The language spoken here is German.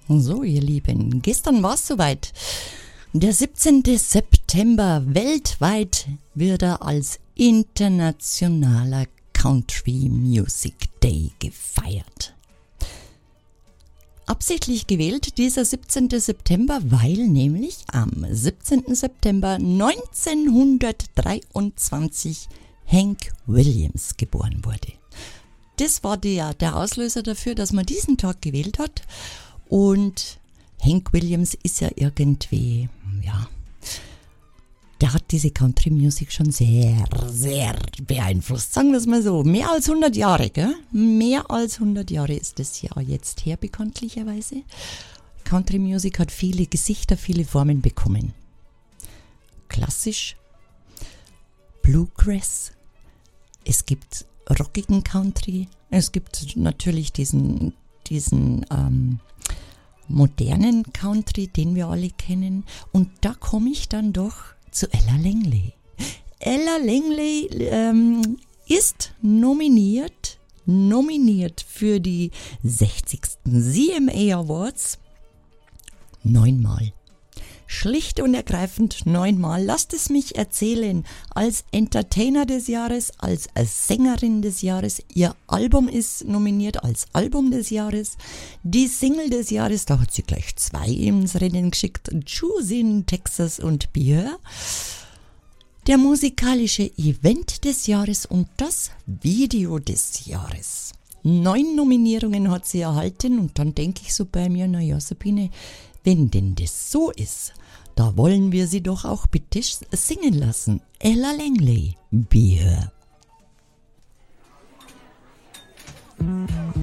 So, ihr Lieben, gestern war es soweit. Der 17. September weltweit wird er als internationaler Country Music Day gefeiert. Absichtlich gewählt dieser 17. September, weil nämlich am 17. September 1923 Hank Williams geboren wurde. Das war der Auslöser dafür, dass man diesen Tag gewählt hat. Und Hank Williams ist ja irgendwie, der hat diese Country Music schon sehr, sehr beeinflusst. Sagen wir es mal so. Mehr als 100 Jahre, gell? Mehr als 100 Jahre ist das Jahr jetzt her, bekanntlicherweise. Country Music hat viele Gesichter, viele Formen bekommen. Klassisch, Bluegrass, es gibt rockigen Country, es gibt natürlich diesen modernen Country, den wir alle kennen. Und da komme ich dann doch zu Ella Langley. Ella Langley ist nominiert für die 60. CMA Awards 9-mal. Schlicht und ergreifend 9-mal. Lasst es mich erzählen. Als Entertainer des Jahres, als Sängerin des Jahres. Ihr Album ist nominiert als Album des Jahres. Die Single des Jahres, da hat sie gleich 2 ins Rennen geschickt. Choose in Texas und Be Her. Der musikalische Event des Jahres und das Video des Jahres. 9 Nominierungen hat sie erhalten und dann denke ich so bei mir, naja Sabine, wenn denn das so ist, da wollen wir sie doch auch bitte singen lassen. Ella Langley, Be Her.